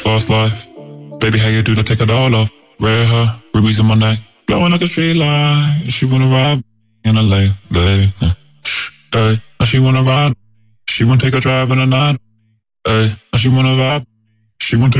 Fast life. Baby, how you do to take it all off? Red hair, rubies in my neck, glowing like a street light. She wanna ride in a late, late. Hey, now she wanna ride. She wanna take a drive in the night. Hey, now she wanna vibe. She wanna take